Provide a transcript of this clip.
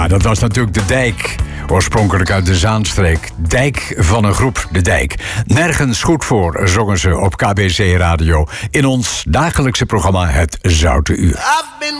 Dat was natuurlijk De Dijk, oorspronkelijk uit de Zaanstreek. Dijk van een groep, De Dijk. Nergens goed voor, zongen ze op KBC Radio. In ons dagelijkse programma Het Zoute Uur.